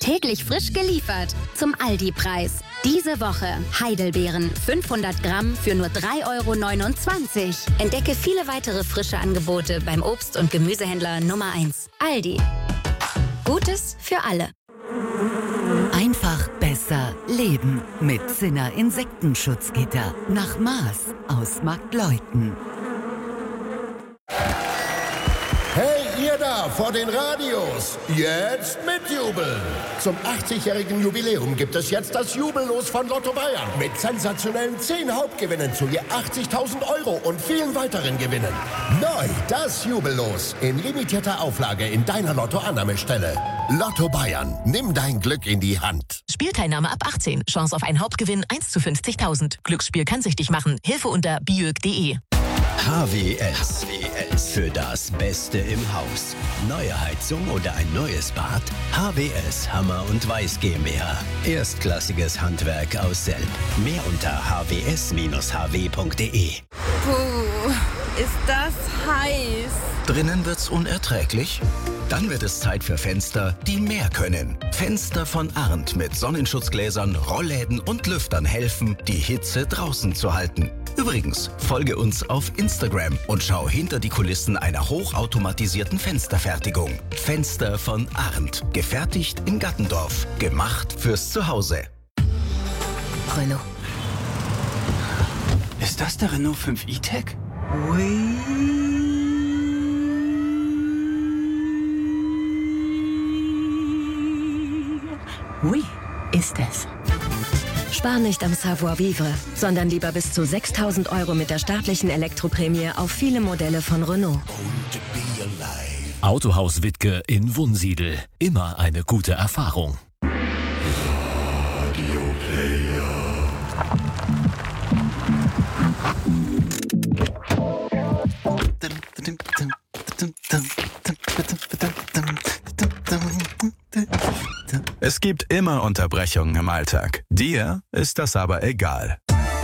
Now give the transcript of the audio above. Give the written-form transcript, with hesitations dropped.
Täglich frisch geliefert zum Aldi-Preis. Diese Woche Heidelbeeren 500 Gramm für nur 3,29 €. Entdecke viele weitere frische Angebote beim Obst- und Gemüsehändler Nummer 1. Aldi. Gutes für alle. Einfach besser leben mit Zinner Insektenschutzgitter. Nach Maß aus Marktleuten. Hey, ihr da vor den Radios, jetzt mitjubeln! Zum 80-jährigen Jubiläum gibt es jetzt das Jubellos von Lotto Bayern mit sensationellen 10 Hauptgewinnen zu je 80.000 € und vielen weiteren Gewinnen. Neu das Jubellos in limitierter Auflage in deiner Lotto-Annahmestelle. Lotto Bayern, nimm dein Glück in die Hand. Spielteilnahme ab 18. Chance auf einen Hauptgewinn 1 zu 50.000. Glücksspiel kann süchtig machen. Hilfe unter biög.de. HWS. Für das Beste im Haus. Neue Heizung oder ein neues Bad? HWS Hammer und Weiß GmbH. Erstklassiges Handwerk aus Selb. Mehr unter hws-hw.de. Puh, ist das heiß. Drinnen wird's unerträglich? Dann wird es Zeit für Fenster, die mehr können. Fenster von Arndt mit Sonnenschutzgläsern, Rollläden und Lüftern helfen, die Hitze draußen zu halten. Übrigens, folge uns auf Instagram und schau hinter die Kulissen einer hochautomatisierten Fensterfertigung. Fenster von Arndt. Gefertigt in Gattendorf. Gemacht fürs Zuhause. Renault. Ist das der Renault 5 E-Tech? Oui, ist es. Spar nicht am Savoir-vivre, sondern lieber bis zu 6.000 € mit der staatlichen Elektroprämie auf viele Modelle von Renault. Autohaus Wittke in Wunsiedel. Immer eine gute Erfahrung. Es gibt immer Unterbrechungen im Alltag. Dir ist das aber egal.